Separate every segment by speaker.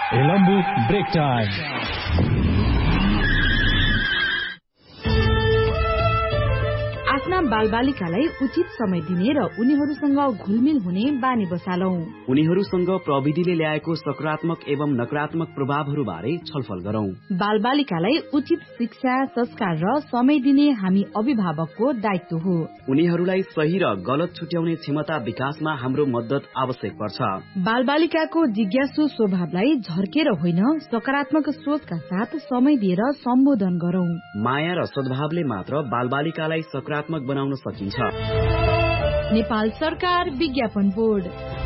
Speaker 1: Elambu break time.
Speaker 2: आफ्ना बालबालिकालाई उचित समय दिने र उनीहरूसँग घुलमिल हुने बानी बसालौं।
Speaker 3: उनीहरूसँग प्रविधिले ल्याएको सकारात्मक एवं नकारात्मक प्रभावहरू बारे छलफल गरौं।
Speaker 2: बालबालिकालाई उचित शिक्षा, संस्कार र समय दिने हामी अभिभावकको दायित्व हो।
Speaker 3: उनीहरूलाई सही र गलत छुट्याउने क्षमता विकासमा हाम्रो मद्दत आवश्यक पर्छ।
Speaker 2: बालबालिकाको जिज्ञासु स्वभावलाई झर्केर होइन, सकारात्मक सोचका साथ समय दिएर सम्बोधन गरौं।
Speaker 3: माया र सद्भावले मात्र बालबालिकालाई सकारात्मक बनाउन सकिन्छ।
Speaker 2: नेपाल सरकार विज्ञापन बोर्ड।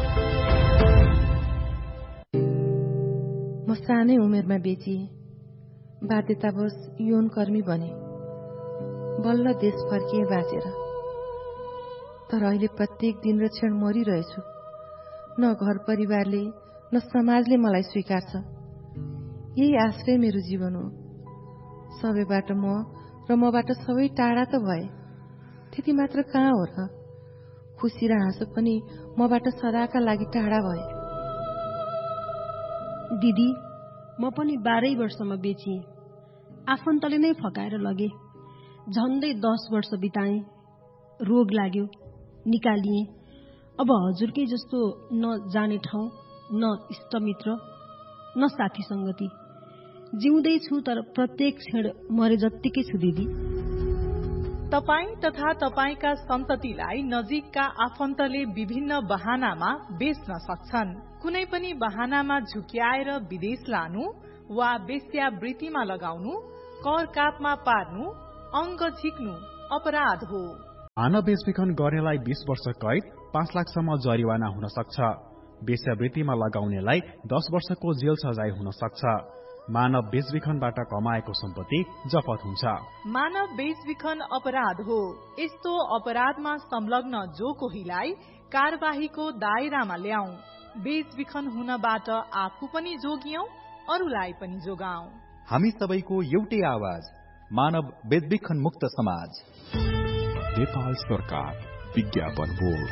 Speaker 4: म सानै उमेरमा बेचिए, बाध्यतावश यौन कर्मी बने, बल्ल देश फर्किए बाँचेर। तर अहिले प्रत्येक दिन र क्षण मरिरहेछु। न घर परिवारले न समाजले मलाई स्वीकार्छ। यही आश्रय मेरो जीवन हो। सबैबाट र मबाट सबै टाढा त भए, त्यति मात्र कहाँ हो र? खुसी र हाँसो पनि मबाट सदाका लागि टाढा भए।
Speaker 5: दिदी, म पनि 12 वर्षमा बेचिए। आफन्तले नै फकाएर लगे। झन्डै 10 वर्ष बिताएँ। रोग लाग्यो, निकालिए। अब हजुरकै जस्तो न जाने ठाउँ, न इष्टमित्र, न साथी संगति। जिउँदै छु तर प्रत्येक क्षण मरे जत्तिकै छु दिदी।
Speaker 6: तपाई तथा तपाईका सन्ततिलाई नजिकका आफन्तले विभिन्न बहानामा बेच्न सक्छन्। कुनै पनि बहानामा झुक्याएर विदेश लानु वा वेश्यावृत्तिमा लगाउनु, कर कापमा पार्नु, अङ्ग झिक्नु अपराध हो।
Speaker 7: मानव बेचबिखन गर्नेलाई 20 वर्ष कैद, 5 लाखसम्म जरिवाना हुन सक्छ। वेश्यावृत्तिमा लगाउनेलाई 10 वर्षको जेल सजाय हुन सक्छ। मानव बेचबिखनबाट कमाएको सम्पत्ति जफत हुन्छ।
Speaker 6: मानव बेचबिखन अपराध हो। यस्तो अपराधमा संलग्न जो कोहीलाई कारबाहीको दायरामा ल्याऊ। बेचबिखन हुनबाट आफू पनि जोगियौं, अरूलाई पनि जोगाऊ।
Speaker 8: हामी सबैको एउटै आवाज, मानव बेचबिखन मुक्त समाज।
Speaker 9: नेपाल सरकार विज्ञापन बोर्ड।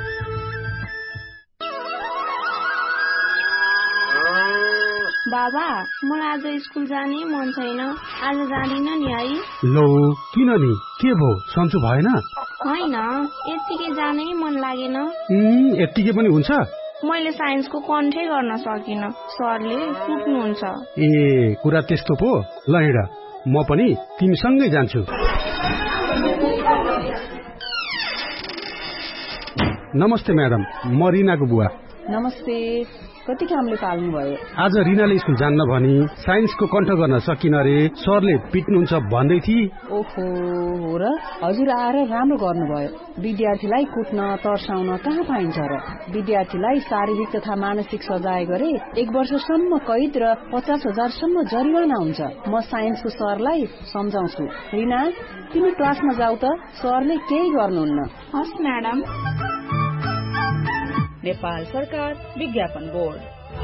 Speaker 10: बाबा, मलाई आज स्कुल जाने मन छैन। आज जाँदिन नि है।
Speaker 11: लो, किन नि? के भो, सन्चो भएन?
Speaker 10: होइन, यत्तिकै जानै मन लागेन।
Speaker 11: यत्तिकै पनि हुन्छ?
Speaker 10: मैले साइन्सको कन्ठै गर्न सकिन। सरले कुट्नुहुन्छ।
Speaker 11: ए, कुरा त्यस्तो पो। ल हिँड, म पनि तिमीसँगै जान्छु। नमस्ते म्याडम, म रिनाको बुवा।
Speaker 12: नमस्ते। कति कामले पाल्नु भयो?
Speaker 11: आज रिनाले स्कुल जान्न भनी साइन्सको कण्ठ गर्न सकिन रे, सरले पिट्नुहुन्छ भन्दै थिए।
Speaker 12: ओहो, हो र? हजुर आएर राम्रो गर्नुभयो। विद्यार्थीलाई कुट्न तर्साउन कहाँ पाइन्छ र? विद्यार्थीलाई शारीरिक तथा मानसिक सजाय गरे 1 वर्षसम्म कैद र 50,000 सम्म जरिवाना हुन्छ। म साइन्सको सरलाई सम्झाउँछु। रिना, तिमी क्लासमा जाऊ त, सरले केही गर्नुहुन्न।
Speaker 10: हस् म्याडम।
Speaker 13: नेपाल सरकार विज्ञापन बोर्ड।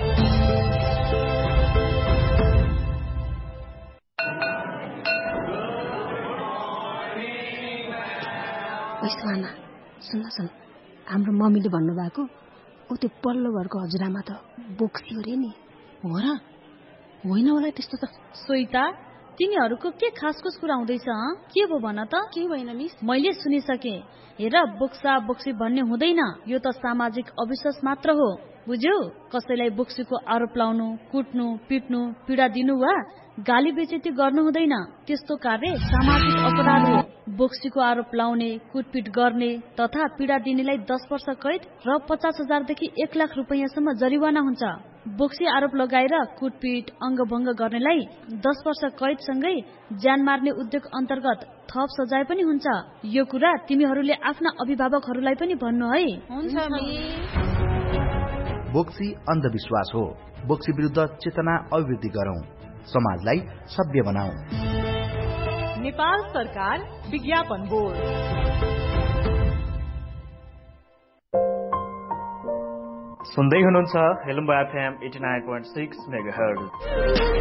Speaker 5: सुन, हाम्रो मम्मीले भन्नुभएको ऊ त्यो पल्लो घरको हजुरआमा त बोक्सी अरे नि।
Speaker 2: हो र? होइन होला त्यस्तो त। सोइता, तिनीहरूको के खासखुस कुरा हुँदैछ? के भो भन त?
Speaker 5: के भएन मिस?
Speaker 2: मैले सुनिसके। हेर, बोक्सा बोक्सी भन्ने हुँदैन। यो त सामाजिक अविश्वास मात्र हो, बुझ्यौ? कसैलाई बोक्सीको आरोप लाउनु, कुट्नु, पिट्नु, पीडा दिनु वा गाली बेइज्जती गर्नु हुँदैन। त्यस्तो कार्य सामाजिक अपराध हो। बोक्सीको आरोप लाउने, कुटपिट गर्ने तथा पीडा दिनेलाई 10 वर्ष कैद र 50,000 देखि 1 लाख रुपैयाँसम्म जरिवाना हुन्छ। बोक्सी आरोप लगाएर कुटपिट, अङ्गभङ्ग गर्नेलाई 10 वर्ष कैदसँगै ज्यान मार्ने उद्योग अन्तर्गत थप सजाय पनि हुन्छ। यो कुरा तिमीहरूले आफ्ना अभिभावकहरूलाई पनि भन्नु है।
Speaker 10: हुन्छ मिस।
Speaker 8: बोक्सी अन्धविश्वास हो। बोक्सी विरुद्ध चेतना अभिवृद्धि गरौं, समाजलाई सभ्य बनाऊ।
Speaker 6: नेपाल सरकार विज्ञापन बोर्ड।
Speaker 14: सुन्दै हुनुहुन्छ हेलम्बा FM 89.6 मेगाहर्ज।